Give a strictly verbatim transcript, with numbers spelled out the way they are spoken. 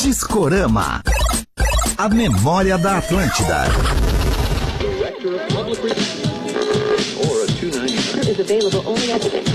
Discorama. A memória da Atlântida. Director of Public Relations. Or a two ninety-nine is available only at